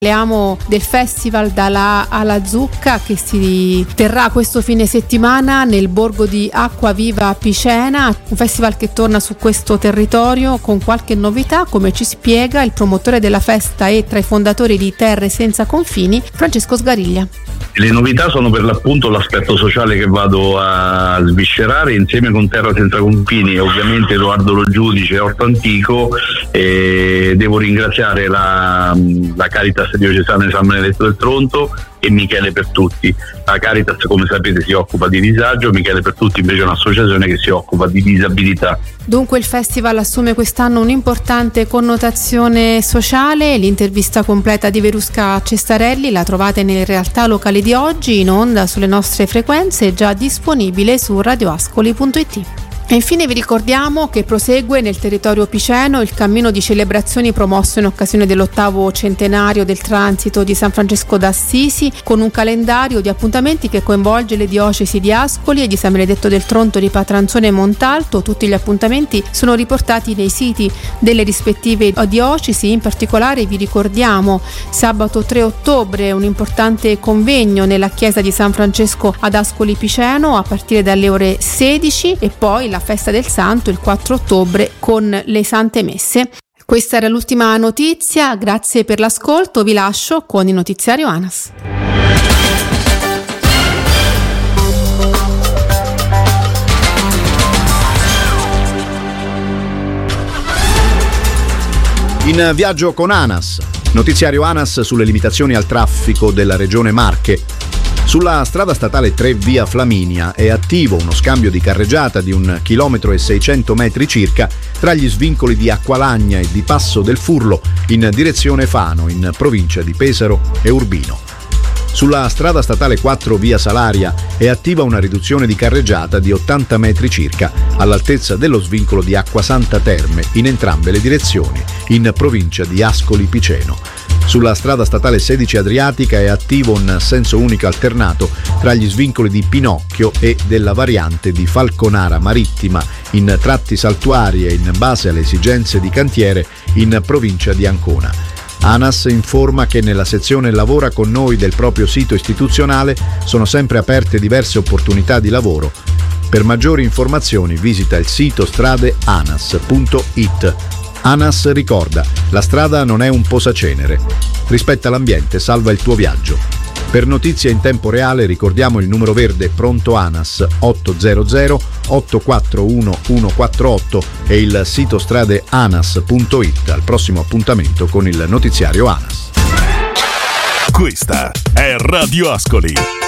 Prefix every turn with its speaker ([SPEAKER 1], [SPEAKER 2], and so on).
[SPEAKER 1] Parliamo del festival Dalla alla Zucca che si terrà questo fine settimana nel borgo di Acquaviva Picena, un festival che torna su questo territorio con qualche novità, come ci spiega il promotore della festa e tra i fondatori di Terre Senza Confini, Francesco Sgariglia.
[SPEAKER 2] Le novità sono per l'appunto l'aspetto sociale che vado a sviscerare insieme con Terra Senza Confini e ovviamente Edoardo Lo Giudice e Orto Antico. Devo ringraziare la Caritas diocesana di San Benedetto del Tronto e Michele Pertutti. La Caritas, come sapete, si occupa di disagio, Michele Pertutti invece è un'associazione che si occupa di disabilità.
[SPEAKER 1] Dunque il festival assume quest'anno un'importante connotazione sociale. L'intervista completa di Verusca Cestarelli la trovate nelle realtà locali di oggi, in onda sulle nostre frequenze, già disponibile su radioascoli.it. E infine vi ricordiamo che prosegue nel territorio piceno il cammino di celebrazioni promosso in occasione dell'8° centenario del transito di San Francesco d'Assisi, con un calendario di appuntamenti che coinvolge le diocesi di Ascoli e di San Benedetto del Tronto, di Patranzone e Montalto. Tutti gli appuntamenti sono riportati nei siti delle rispettive diocesi. In particolare vi ricordiamo sabato 3 ottobre un importante convegno nella chiesa di San Francesco ad Ascoli Piceno a partire dalle ore 16 e poi la festa del Santo il 4 ottobre con le Sante Messe. Questa era l'ultima notizia, grazie per l'ascolto, vi lascio con il notiziario ANAS.
[SPEAKER 3] In viaggio con ANAS, notiziario ANAS sulle limitazioni al traffico della regione Marche. Sulla strada statale 3 via Flaminia è attivo uno scambio di carreggiata di 1,6 km circa tra gli svincoli di Acqualagna e di Passo del Furlo in direzione Fano, in provincia di Pesaro e Urbino. Sulla strada statale 4 via Salaria è attiva una riduzione di carreggiata di 80 metri circa all'altezza dello svincolo di Acquasanta Terme in entrambe le direzioni, in provincia di Ascoli Piceno. Sulla strada statale 16 Adriatica è attivo un senso unico alternato tra gli svincoli di Pinocchio e della variante di Falconara Marittima in tratti saltuari e in base alle esigenze di cantiere in provincia di Ancona. ANAS informa che nella sezione Lavora con noi del proprio sito istituzionale sono sempre aperte diverse opportunità di lavoro. Per maggiori informazioni visita il sito stradeanas.it. ANAS ricorda, la strada non è un posacenere. Rispetta l'ambiente, salva il tuo viaggio. Per notizie in tempo reale ricordiamo il numero verde pronto ANAS 800 841 148 e il sito stradeanas.it. Al prossimo appuntamento con il notiziario ANAS.
[SPEAKER 4] Questa è Radio Ascoli.